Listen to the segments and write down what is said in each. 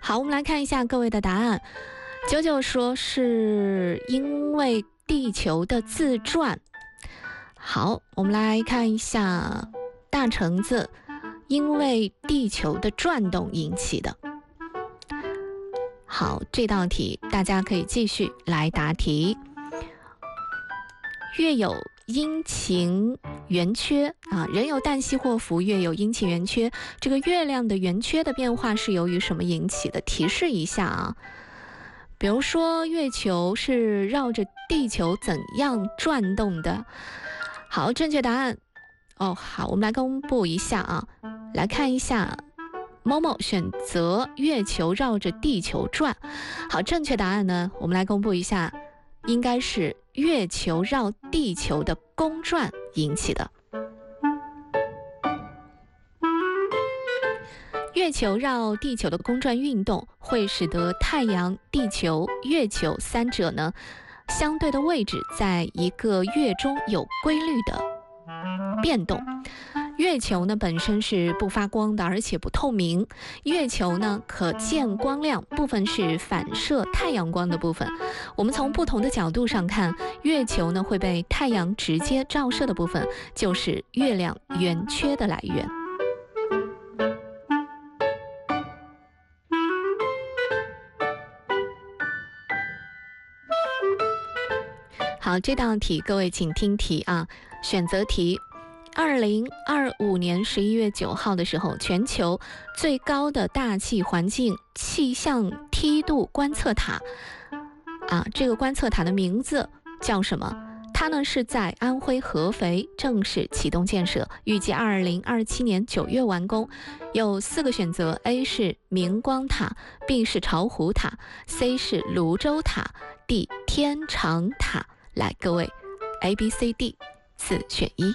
好，我们来看一下各位的答案。九九说是因为地球的自转。好，我们来看一下大橙子，因为地球的转动引起的。好，这道题大家可以继续来答题。月有阴晴圆缺啊，人有旦夕祸福，月有阴晴圆缺。这个月亮的圆缺的变化是由于什么引起的？提示一下啊。比如说月球是绕着地球怎样转动的？好，正确答案好，我们来公布一下啊，来看一下。某某选择月球绕着地球转。好，正确答案呢，我们来公布一下，应该是月球绕地球的公转引起的。月球绕地球的公转运动会使得太阳、地球、月球三者呢相对的位置在一个月中有规律的变动。月球呢本身是不发光的，而且不透明。月球呢可见光亮部分是反射太阳光的部分。我们从不同的角度上看，月球呢会被太阳直接照射的部分，就是月亮圆缺的来源。好，这道题各位请听题啊，选择题。2025年11月9号的时候，全球最高的大气环境气象梯度观测塔这个观测塔的名字叫什么？它呢是在安徽合肥正式启动建设，预计2027年9月完工。有4个选择 ：A 是明光塔， B 是巢湖塔， C 是泸州塔， D 天长塔。来，各位 A、B、C、D 4选1。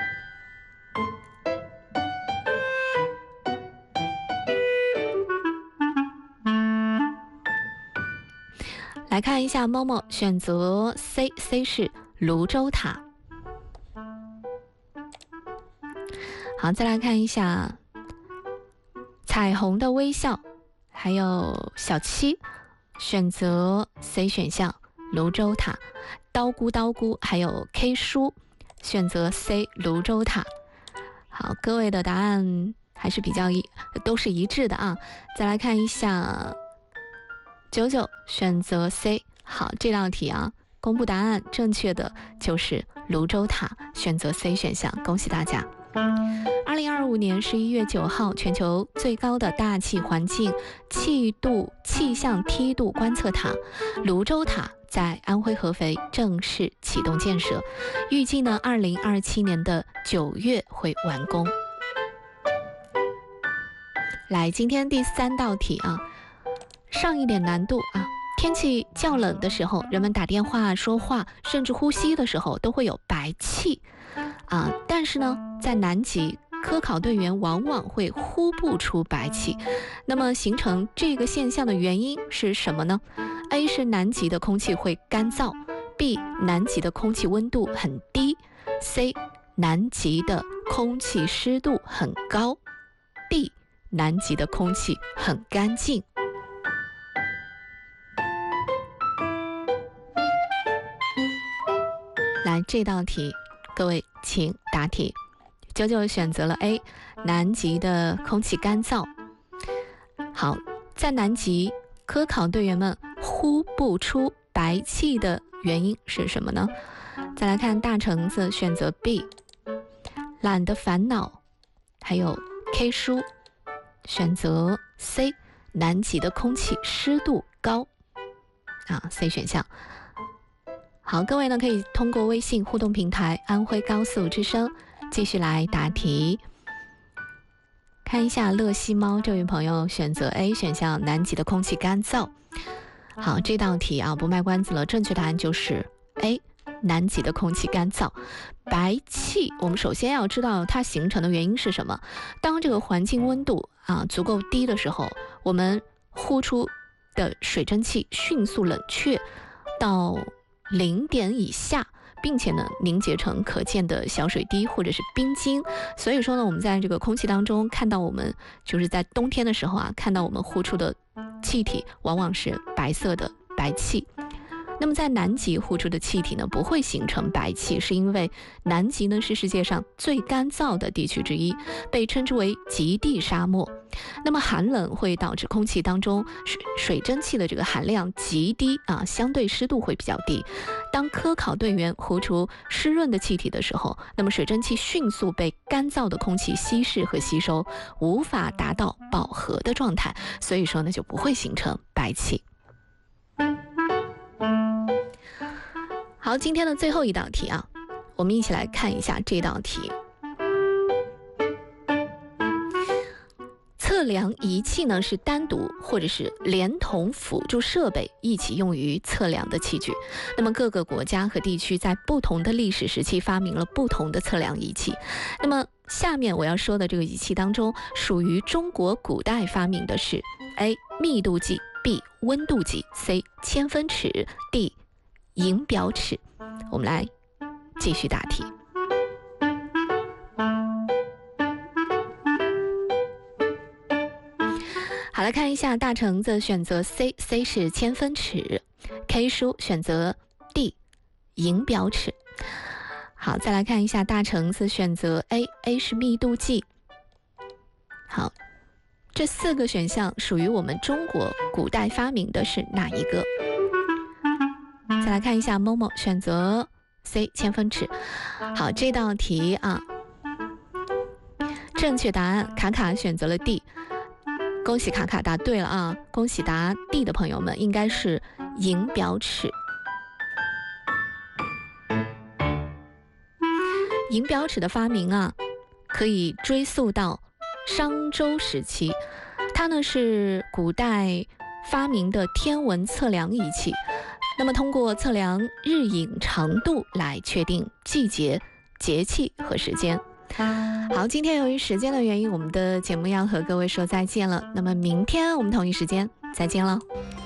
来看一下，某某选择 C 是泸州塔。好，再来看一下彩虹的微笑，还有小七选择 C 选项泸州塔。刀菇还有 K 叔选择 C 泸州塔。好，各位的答案还是比较都是一致的啊。再来看一下99选择 C。 好，这道题啊，公布答案，正确的就是泸州塔，选择 C 选项，恭喜大家。2025年11月9号，全球最高的大气环境气象梯度观测塔泸州塔在安徽合肥正式启动建设，预计呢2027年的9月会完工。来，今天第3道题啊，上一点难度啊。天气较冷的时候，人们打电话、说话，甚至呼吸的时候都会有白气但是呢，在南极科考队员往往会呼不出白气。那么形成这个现象的原因是什么呢？ A 是南极的空气会干燥， B 南极的空气温度很低， C 南极的空气湿度很高， D 南极的空气很干净。来，这道题各位请答题。99选择了 A， 南极的空气干燥。好，在南极科考队员们呼不出白气的原因是什么呢？再来看大橙子选择 B， 懒得烦恼，还有 K 叔选择 C， 南极的空气湿度高C 选项。好，各位呢可以通过微信互动平台安徽高速之声继续来答题。看一下乐西猫这位朋友选择 A 选项，南极的空气干燥。好，这道题啊不卖关子了，正确答案就是 A， 南极的空气干燥。白气我们首先要知道它形成的原因是什么。当这个环境温度足够低的时候，我们呼出的水蒸气迅速冷却到0点以下，并且呢凝结成可见的小水滴或者是冰晶。所以说呢，我们在这个空气当中看到，我们就是在冬天的时候看到我们呼出的气体往往是白色的白气。那么在南极呼出的气体呢，不会形成白气，是因为南极呢是世界上最干燥的地区之一，被称之为极地沙漠。那么寒冷会导致空气当中水蒸气的这个含量极低啊，相对湿度会比较低。当科考队员呼出湿润的气体的时候，那么水蒸气迅速被干燥的空气稀释和吸收，无法达到饱和的状态，所以说呢就不会形成白气。好，今天的最后一道题啊，我们一起来看一下这道题。测量仪器呢是单独或者是连同辅助设备一起用于测量的器具。那么各个国家和地区在不同的历史时期发明了不同的测量仪器。那么下面我要说的这个仪器当中，属于中国古代发明的是 A 密度计， B 温度计， C 千分尺， D 银表尺。我们来继续答题。好，来看一下，大橙子选择 C 是千分尺， K 叔选择 D 银表尺。好，再来看一下，大橙子选择 A 是密度计。好，这4个选项属于我们中国古代发明的是哪一个？再来看一下，某某选择 C 千分尺。好，这道题啊，正确答案卡卡选择了 D。恭喜卡卡答对了啊！恭喜答 D 的朋友们，应该是银表尺。银表尺的发明啊，可以追溯到商周时期，它呢是古代发明的天文测量仪器。那么通过测量日影长度来确定季节、节气和时间。好，今天由于时间的原因，我们的节目要和各位说再见了。那么明天我们同一时间再见了。